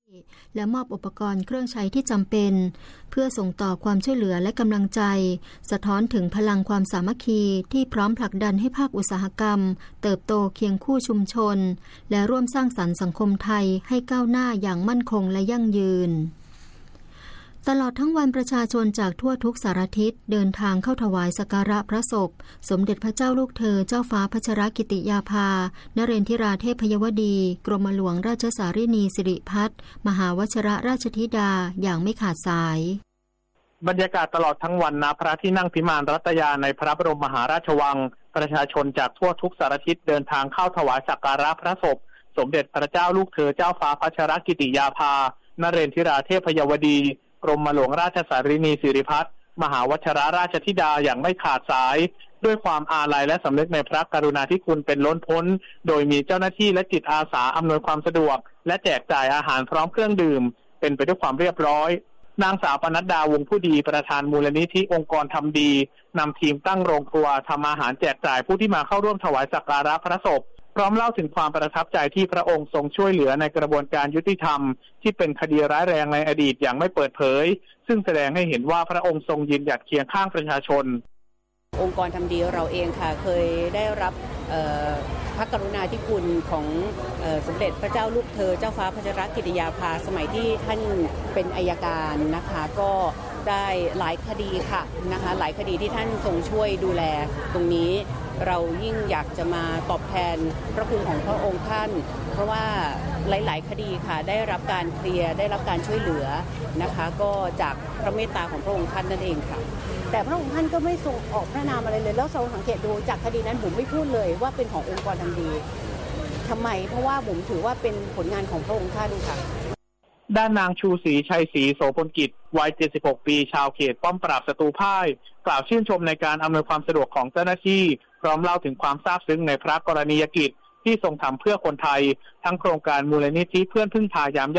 และมอบอุปกรณ์เครื่องใช้ที่จำเป็นเพื่อส่งต่อความช่วยเหลือและกำลังใจสะท้อนถึงพลังความสามัคคีที่พร้อมผลักดันให้ภาคอุตสาหกรรมเติบโตเคียงคู่ชุมชนและร่วมสร้างสรรค์สังคมไทยให้ก้าวหน้าอย่างมั่นคงและยั่งยืนตลอดทั้งวันประชาชนจากทั่วทุกสารทิศเดินทางเข้าถวายสักการะพระศพสมเด็จพระเจ้าลูกเธอเจ้าฟ้าพัชรกิติยาภานเรนทิราเทพยวดีกรมหลวงราชสารินีสิริพัฒน์มหาวชิรราชธิดาอย่างไม่ขาดสายบรรยากาศตลอดทั้งวันณพระที่นั่งพิมานรัตยาในพระบรมมหาราชวังประชาชนจากทั่วทุกสารทิศเดินทางเข้าถวายสักการะพระศพสมเด็จพระเจ้าลูกเธอเจ้าฟ้าพัชรกิติยาภานเรนทิราเทพยวดีกรมหลวงราชสารินีสิริพัฒน์มหาวชิรราชธิดาอย่างไม่ขาดสายด้วยความอาลัยและสำนึกในพระกรุณาธิคุณเป็นล้นพ้นโดยมีเจ้าหน้าที่และจิตอาสาอำนวยความสะดวกและแจกจ่ายอาหารพร้อมเครื่องดื่มเป็นไปด้วยความเรียบร้อยนางสาวปนัดดาวงผู้ดีประธานมูลนิธิองค์กรทำดีนำทีมตั้งโรงครัวทำอาหารแจกจ่ายผู้ที่มาเข้าร่วมถวายสักการะพระศพพร้อมเล่าถึงความประทับใจที่พระองค์ทรงช่วยเหลือในกระบวนการยุติธรรมที่เป็นคดีร้ายแรงในอดีตอย่างไม่เปิดเผยซึ่งแสดงให้เห็นว่าพระองค์ทรงยืนหยัดเคียงข้างประชาชนองค์กรทำดีเราเองค่ะเคยได้รับพระกรุณาธิคุณของสมเด็จพระเจ้าลูกเธอเจ้าฟ้าพัชรกิติยาภาสมัยที่ท่านเป็นอัยการนะคะก็ได้หลายคดีค่ะนะคะหลายคดีที่ท่านทรงช่วยดูแลตรงนี้เรายิ่งอยากจะมาตอบแทนพระคุณของพระองค์ท่านเพราะว่าหลายๆคดีค่ะได้รับการเคลียร์ได้รับการช่วยเหลือนะคะก็จากพระเมตตาของพระองค์ท่านนั่นเองค่ะแต่พระองค์ท่านก็ไม่ทรงออกพระนามอะไรเลยแล้วเราสังเกตดูจากคดีนั้นผมไม่พูดเลยว่าเป็นขององค์กรทำดีทำไมเพราะว่าผมถือว่าเป็นผลงานของพระองค์ท่านค่ะด้านนางชูศรีชัยศรีโสพลกิจวัย76ปีชาวเขตป้อมปราบศัตรูพ่ายกล่าวชื่นชมในการอำนวยความสะดวกของเจ้าหน้าที่พร้อมเล่าถึงความซาบซึ้งในพระกรณียกิจที่ทรงทำเพื่อคนไทยทั้งโครงการมูลนิธิเพื่อนพึ่งพายาม